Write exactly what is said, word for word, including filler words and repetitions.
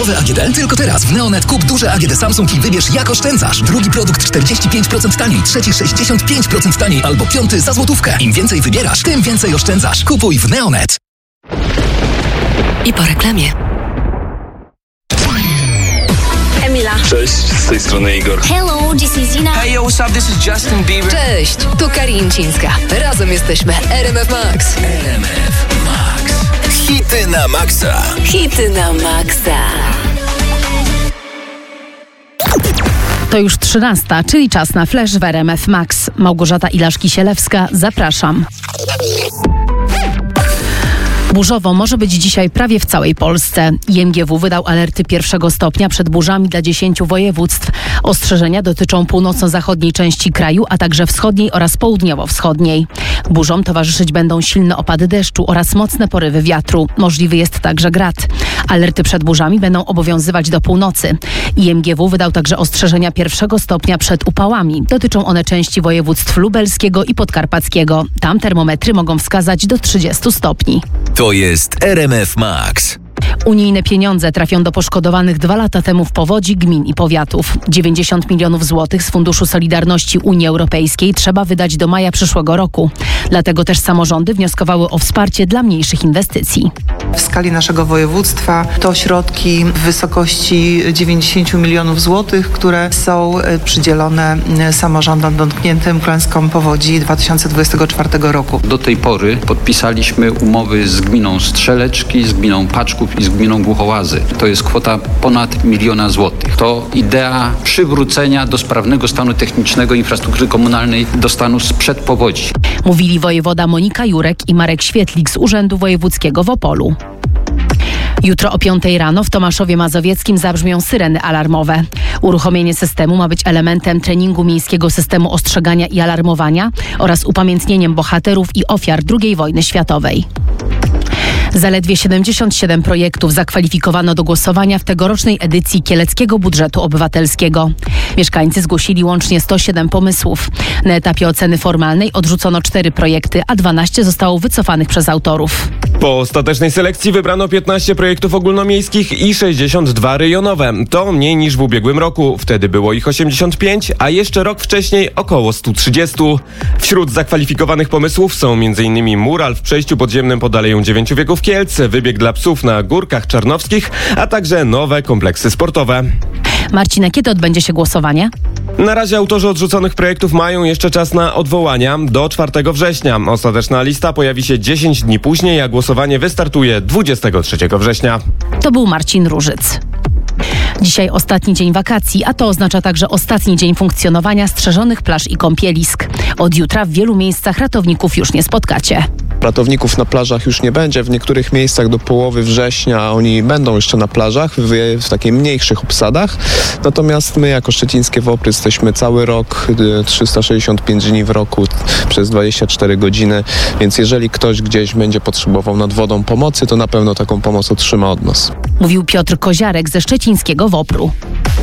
Nowe A G D tylko teraz. W Neonet kup duże A G D Samsung i wybierz, jak oszczędzasz. Drugi produkt czterdzieści pięć procent taniej, trzeci sześćdziesiąt pięć procent taniej albo piąty za złotówkę. Im więcej wybierasz, tym więcej oszczędzasz. Kupuj w Neonet. I po reklamie. Emila. Cześć, z tej strony Igor. Hello, this is Zina. Hey yo, what's up? This is Justin Bieber. Cześć, tu Karińczyńska. Razem jesteśmy R M F Max. R M F Max. Hity na maksa. Hity na maksa. To już trzynasta, czyli czas na flash w R M F Max. Małgorzata Ilaszki-Sielewska, zapraszam. Burzowo może być dzisiaj prawie w całej Polsce. I M G W wydał alerty pierwszego stopnia przed burzami dla dziesięciu województw. Ostrzeżenia dotyczą północno-zachodniej części kraju, a także wschodniej oraz południowo-wschodniej. Burzom towarzyszyć będą silne opady deszczu oraz mocne porywy wiatru. Możliwy jest także grad. Alerty przed burzami będą obowiązywać do północy. I M G W wydał także ostrzeżenia pierwszego stopnia przed upałami. Dotyczą one części województw lubelskiego i podkarpackiego. Tam termometry mogą wskazać do trzydziestu stopni. To jest R M F Max. Unijne pieniądze trafią do poszkodowanych dwa lata temu w powodzi gmin i powiatów. dziewięćdziesiąt milionów złotych z Funduszu Solidarności Unii Europejskiej trzeba wydać do maja przyszłego roku. Dlatego też samorządy wnioskowały o wsparcie dla mniejszych inwestycji. W skali naszego województwa to środki w wysokości dziewięćdziesiąt milionów złotych, które są przydzielone samorządom dotkniętym klęską powodzi dwa tysiące dwudziestego czwartego roku. Do tej pory podpisaliśmy umowy z gminą Strzeleczki, z gminą Paczków i z gminą Głuchołazy. To jest kwota ponad miliona złotych. To idea przywrócenia do sprawnego stanu technicznego infrastruktury komunalnej do stanu sprzed powodzi. Mówili wojewoda Monika Jurek i Marek Świetlik z Urzędu Wojewódzkiego w Opolu. Jutro o piątej rano w Tomaszowie Mazowieckim zabrzmią syreny alarmowe. Uruchomienie systemu ma być elementem treningu miejskiego systemu ostrzegania i alarmowania oraz upamiętnieniem bohaterów i ofiar drugiej wojny światowej. Zaledwie siedemdziesiąt siedem projektów zakwalifikowano do głosowania w tegorocznej edycji Kieleckiego Budżetu Obywatelskiego. Mieszkańcy zgłosili łącznie sto siedem pomysłów. Na etapie oceny formalnej odrzucono cztery projekty, a dwanaście zostało wycofanych przez autorów. Po ostatecznej selekcji wybrano piętnaście projektów ogólnomiejskich i sześćdziesiąt dwa rejonowe. To mniej niż w ubiegłym roku. Wtedy było ich osiemdziesiąt pięć, a jeszcze rok wcześniej około sto trzydzieści. Wśród zakwalifikowanych pomysłów są m.in. mural w przejściu podziemnym pod Aleją Dziewięciu Wieków Kielce, wybieg dla psów na Górkach Czarnowskich, a także nowe kompleksy sportowe. Marcin, a kiedy odbędzie się głosowanie? Na razie autorzy odrzuconych projektów mają jeszcze czas na odwołania do czwartego września. Ostateczna lista pojawi się dziesięć dni później, a głosowanie wystartuje dwudziestego trzeciego września. To był Marcin Różyc. Dzisiaj ostatni dzień wakacji, a to oznacza także ostatni dzień funkcjonowania strzeżonych plaż i kąpielisk. Od jutra w wielu miejscach ratowników już nie spotkacie. Ratowników na plażach już nie będzie. W niektórych miejscach do połowy września oni będą jeszcze na plażach, w, w takich mniejszych obsadach. Natomiast my jako Szczecińskie Wopry jesteśmy cały rok, trzysta sześćdziesiąt pięć dni w roku, przez dwadzieścia cztery godziny. Więc jeżeli ktoś gdzieś będzie potrzebował nad wodą pomocy, to na pewno taką pomoc otrzyma od nas. Mówił Piotr Koziarek ze Szczecińskiego Wopru.